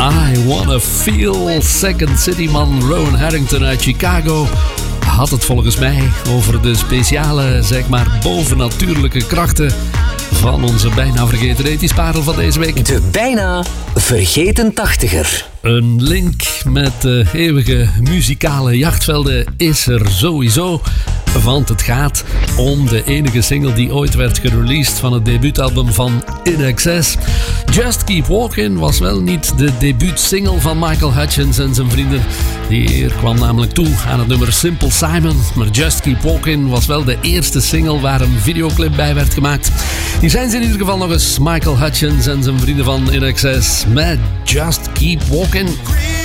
I Wanna Feel. Second City man Rowan Harrington uit Chicago had het volgens mij over de speciale, zeg maar, bovennatuurlijke krachten van onze bijna vergeten ethisch parel van deze week. De bijna vergeten tachtiger. Een link met de eeuwige muzikale jachtvelden is er sowieso. Want het gaat om de enige single die ooit werd gereleased van het debuutalbum van INXS. Just Keep Walking was wel niet de debuutsingle van Michael Hutchence en zijn vrienden. Die eer kwam namelijk toe aan het nummer Simple Simon. Maar Just Keep Walking was wel de eerste single waar een videoclip bij werd gemaakt. Hier zijn ze in ieder geval nog eens, Michael Hutchence en zijn vrienden van INXS met Just Keep Walking.